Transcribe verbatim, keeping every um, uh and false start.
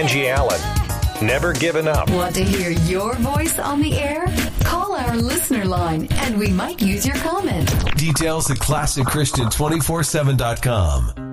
Angie Allen. Never given up. Want to hear your voice on the air? Call our listener line and we might use your comment. Details at classic christian two forty-seven dot com.